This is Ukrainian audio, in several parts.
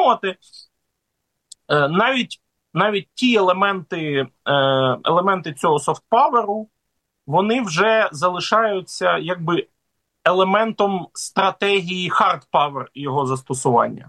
підтримувати. Навіть ті елементи цього софт-паверу, вони вже залишаються якби елементом стратегії хард-павер і його застосування.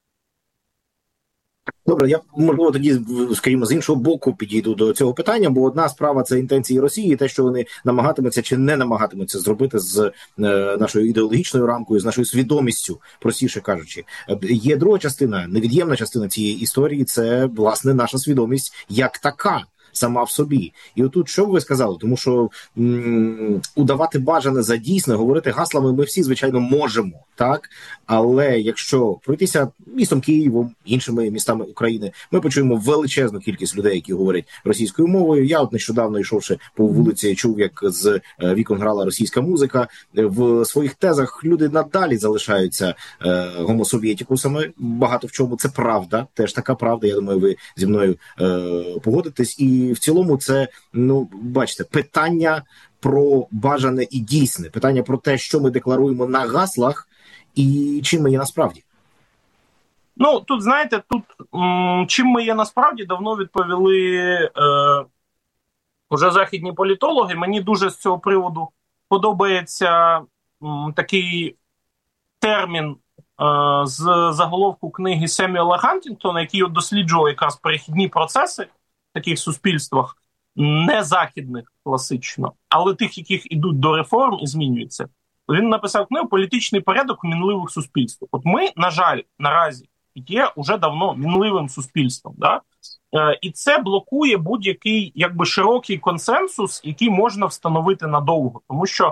Добре, я, можливо, тоді, скажімо, з іншого боку підійду до цього питання, бо одна справа – це інтенції Росії, те, що вони намагатимуться чи не намагатимуться зробити з нашою ідеологічною рамкою, з нашою свідомістю, простіше кажучи. Є друга частина, невід'ємна частина цієї історії – це, власне, наша свідомість як така. Сама в собі. І отут, що б ви сказали? Тому що удавати бажане за дійсне, говорити гаслами ми всі, звичайно, можемо, так? Але якщо пройтися містом Києвом, іншими містами України, ми почуємо величезну кількість людей, які говорять російською мовою. Я от нещодавно, йшовши по вулиці, чув, як з вікон грала російська музика. В своїх тезах люди надалі залишаються гомосовєтікусами. Багато в чому це правда, теж така правда. Я думаю, ви зі мною погодитесь. І в цілому це, бачите, питання про бажане і дійсне, питання про те, що ми декларуємо на гаслах і чим ми є насправді. Тут, знаєте, чим ми є насправді, давно відповіли вже західні політологи. Мені дуже з цього приводу подобається такий термін з заголовку книги Семюела Хантінгтона, який досліджував якраз перехідні процеси в таких суспільствах, не західних класично, але тих, яких ідуть до реформ і змінюються. Він написав книгу «Політичний порядок у мінливих суспільствах». От ми, на жаль, наразі є уже давно мінливим суспільством. Да? І це блокує будь-який якби широкий консенсус, який можна встановити надовго. Тому що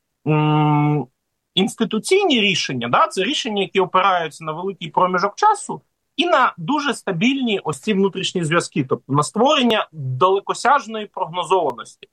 інституційні рішення, да, це рішення, які опираються на великий проміжок часу і на дуже стабільні ось ці внутрішні зв'язки, тобто на створення далекосяжної прогнозованості.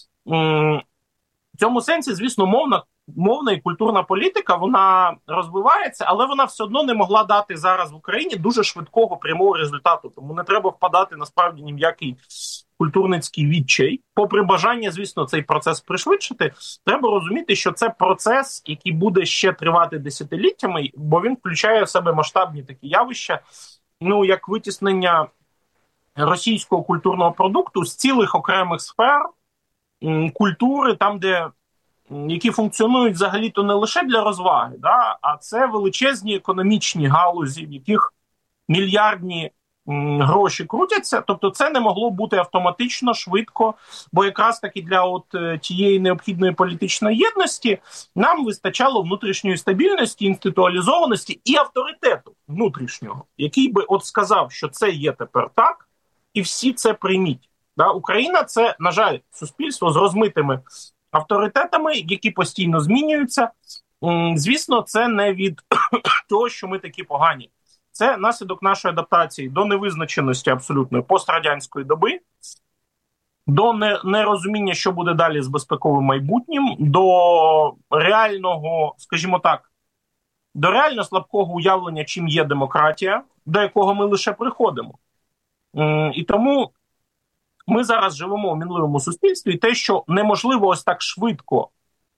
В цьому сенсі, звісно, мовна і культурна політика, вона розвивається, але вона все одно не могла дати зараз в Україні дуже швидкого прямого результату. Тому не треба впадати насправді ні в який культурницький відчай. Попри бажання, звісно, цей процес пришвидшити, треба розуміти, що це процес, який буде ще тривати десятиліттями, бо він включає в себе масштабні такі явища, як витіснення російського культурного продукту з цілих окремих сфер культури, там, які функціонують взагалі-то не лише для розваги, да, а це величезні економічні галузі, в яких мільярдні гроші крутяться. Тобто це не могло бути автоматично, швидко, бо якраз таки для тієї необхідної політичної єдності нам вистачало внутрішньої стабільності, інституалізованості і авторитету внутрішнього, який би сказав, що це є тепер так, і всі це прийміть. Да? Україна – це, на жаль, суспільство з розмитими авторитетами, які постійно змінюються. Звісно, це не від того, що ми такі погані. Це наслідок нашої адаптації до невизначеності абсолютної пострадянської доби, до нерозуміння, що буде далі з безпековим майбутнім, до реального, скажімо так, до реально слабкого уявлення, чим є демократія, до якого ми лише приходимо. І тому ми зараз живемо в мінливому суспільстві, і те, що неможливо ось так швидко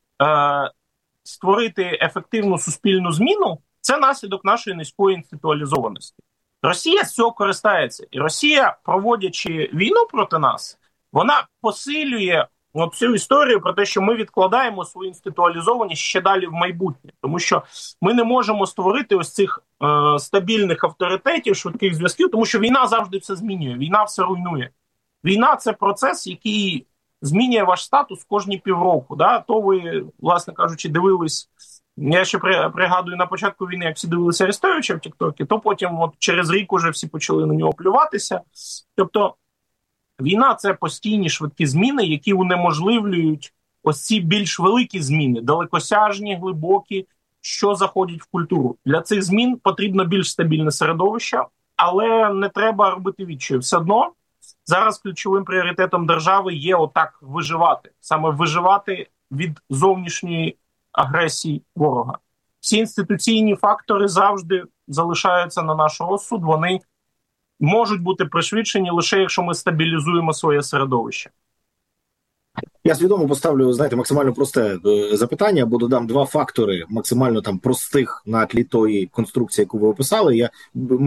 створити ефективну суспільну зміну, це наслідок нашої низької інституалізованості. Росія з цього користається. І Росія, проводячи війну проти нас, вона посилює цю історію про те, що ми відкладаємо свою інституалізованість ще далі в майбутнє. Тому що ми не можемо створити ось цих стабільних авторитетів, швидких зв'язків, тому що війна завжди все змінює, війна все руйнує. Війна – це процес, який змінює ваш статус кожні півроку. Да? То ви, власне кажучи, дивились, я ще пригадую на початку війни, як всі дивилися Арестовича в Тіктокі, то потім через рік уже всі почали на нього плюватися. Тобто війна – це постійні швидкі зміни, які унеможливлюють ось ці більш великі зміни, далекосяжні, глибокі, що заходять в культуру. Для цих змін потрібно більш стабільне середовище, але не треба робити відчаю. Все одно зараз ключовим пріоритетом держави є отак виживати. Саме виживати від зовнішньої агресії ворога. Всі інституційні фактори завжди залишаються на наш розсуд. Вони можуть бути пришвидшені лише якщо ми стабілізуємо своє середовище. Я свідомо поставлю, максимально просте запитання, бо додам два фактори максимально простих на тлі тої конструкції, яку ви описали. Я